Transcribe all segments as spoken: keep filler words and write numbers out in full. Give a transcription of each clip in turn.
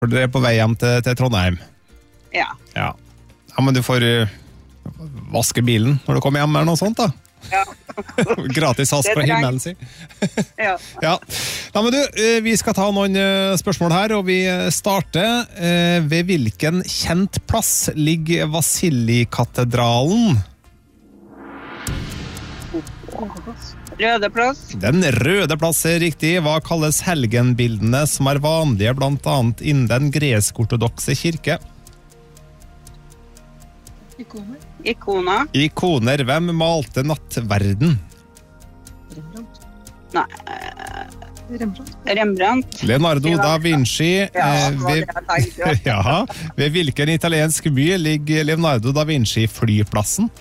For du er på vei hjem til, til Trondheim. Ja. Ja. Ja, men du får uh, vaske bilen når du kommer hjem eller noe sånt da. Ja. Gratis hast fra himmelen, si. Ja. Ja. Nei, men du, uh, vi skal ta noen uh, spørsmål her, og vi starter. Uh, ved hvilken kjent plass ligger Vasilikatedralen? Røde plass. Den røde plass er riktig. Hva kalles helgenbildene som er vanlige blant annet innen den gresk-ortodokse kirke? Ikoner. Ikona. Ikoner. Hvem malte nattverden? Rembrandt. Nei. Rembrandt. Rembrandt. Leonardo da Vinci. Ja, eh, det var det jeg tenkte. ved, ja, ved hvilken italiensk by ligger Leonardo da Vinci flyplassen?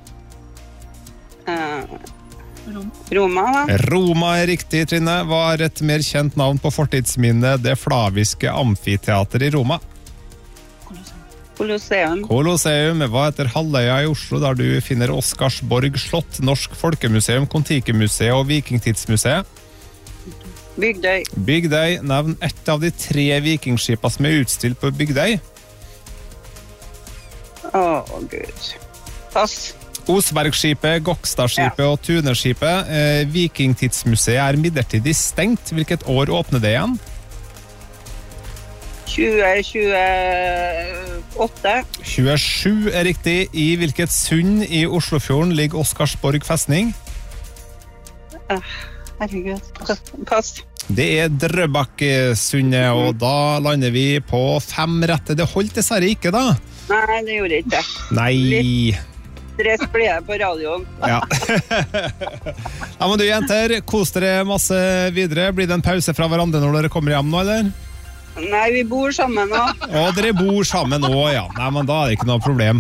Uh, Rom. Roma, da. Roma er riktig, Trine. Hva er et mer kjent navn på fortidsminnet Det Flaviske Amfiteater i Roma? Colosseum. Colosseum. Hva heter halvøya i Oslo der du finner Oscarsborg slott, Norsk Folkemuseum, Kontikemuseet og Vikingtidsmuseet? Bygdøy. Bygdøy. Nevn ett av de tre vikingskipa som er utstilt på Bygdøy. Åh, Gud. Pass. Osbergskipet, Gokstadskipet og Tunerskipet. Eh, Vikingtidsmuseet er midlertidig stengt. Hvilket år åpner det igjen? tjue tjueåtte. tjuesju er riktig. I hvilket sund i Oslofjorden ligger Oscarsborg festning? Ah, herregud. Pass. Det er Drøbaksundet, og da lander vi på fem rette. Det holdt dessverre ikke, da. Nei, det gjorde ikke det. Nei. Stress blir jeg på radioen. Ja. Ja, men du jenter, kos dere masse videre. Blir det en pause fra hverandre når dere kommer hjem nå, eller? Nei, vi bor sammen nå. Å, dere bor sammen nå, ja. Nei, men da er det ikke noe problem.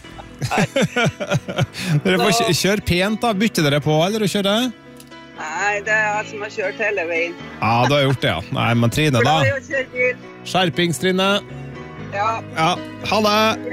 Dere får kjø- kjøre pent da. Bytter dere på, eller å kjøre? Nei, det er jeg som har kjørt hele veien. Ja, du har gjort det, ja. Nei, men Trine da. Glad i å kjøre bil. Skjerpings, Trine. Ja. Ja, ha det.